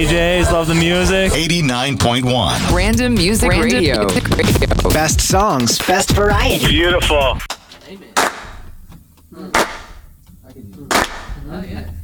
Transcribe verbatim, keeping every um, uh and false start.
D Js love the music. eighty-nine point one. Random Music Random Radio. Music Radio. Best songs, best variety. Beautiful. Amen. Mm. I can do it. Oh, yeah.